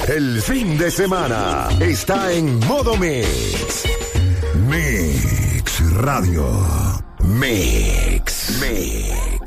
El fin de semana está en modo Mix. Mix Radio. Mix.